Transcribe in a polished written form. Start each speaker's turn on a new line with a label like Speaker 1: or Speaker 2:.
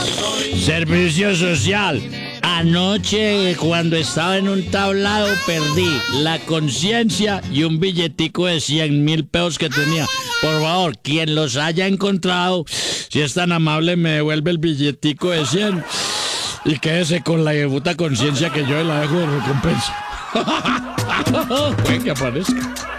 Speaker 1: Servicio social. Anoche, cuando estaba en un tablado, perdí la conciencia y un billetico de 100.000 pesos que tenía. Por favor, quien los haya encontrado, si es tan amable, me devuelve el billetico de 100 y quédese con la puta conciencia que yo la dejo de recompensa. Puede que aparezca.